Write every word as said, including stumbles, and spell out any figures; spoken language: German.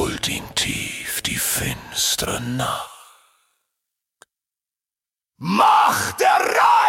holt ihn tief die finstere Nacht. Macht der Rache!